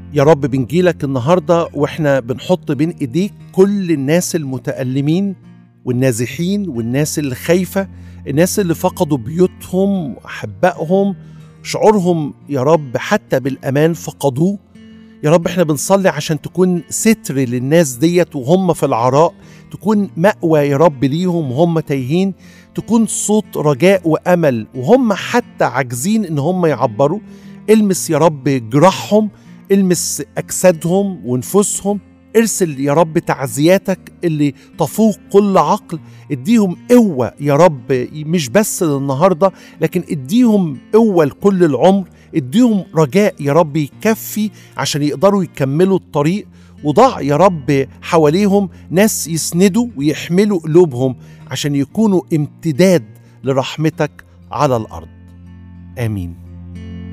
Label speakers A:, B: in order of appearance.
A: يا رب بنجيلك النهاردة وإحنا بنحط بين إيديك كل الناس المتألمين والنازحين والناس اللي خايفة، الناس اللي فقدوا بيوتهم وأحبائهم، شعورهم يا رب حتى بالأمان فقدوه. يا رب احنا بنصلي عشان تكون ستر للناس ديت وهم في العراء، تكون مأوى يا رب ليهم وهم تايهين، تكون صوت رجاء وأمل وهم حتى عاجزين إن هم يعبروا. المس يا رب جراحهم، المس أجسادهم ونفوسهم، ارسل يا رب تعزياتك اللي تفوق كل عقل. اديهم قوة يا رب مش بس للنهاردة، لكن اديهم قوة لكل العمر، اديهم رجاء يا رب يكفي عشان يقدروا يكملوا الطريق. وضع يا رب حواليهم ناس يسندوا ويحملوا قلوبهم عشان يكونوا امتداد لرحمتك على الأرض. آمين.